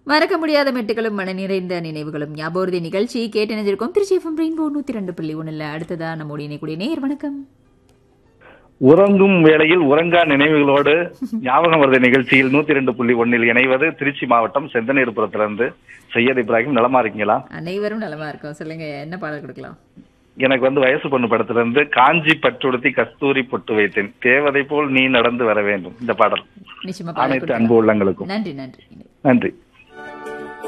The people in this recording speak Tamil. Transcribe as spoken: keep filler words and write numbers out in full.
மறக்க முடியாத மெட்டுகளும் மன நிறைந்த நினைவுகளும் ஞாபகம் நிகழ்ச்சி கேட்டு நினைஞ்சிருக்கோம். திருச்சி எஃப்எம் ரெயின்போ நூத்தி ரெண்டு புள்ளி ஒண்ணுல அடுத்ததா நம்மோட இணைக்கூடிய நேயர் வணக்கம். உறங்கும் வேளையில் உறங்கா நினைவுகளோடு ஞாபகம் வருது நிகழ்ச்சியில் நூத்தி ரெண்டு புள்ளி ஒன்னில் இணைவது திருச்சி மாவட்டம் செந்தனீர்புரத்திலிருந்து சையத் இப்ராஹிம். நலமா இருக்கீங்களா? அனைவரும் நலமா இருக்கோம். சொல்லுங்க, என்ன பாடல் கொடுக்கலாம்? எனக்கு வந்து வயசு பொண்ணு படத்துல இருந்து காஞ்சி பட்டுடுத்தி கஸ்தூரி பொட்டு வைத்தேன் தேவதை போல் நீ நடந்து வர வேண்டும் இந்த பாடல் நிச்சயமா அனைத்து அன்பு உள்ளங்களுக்கும் நன்றி. நன்றி நன்றி.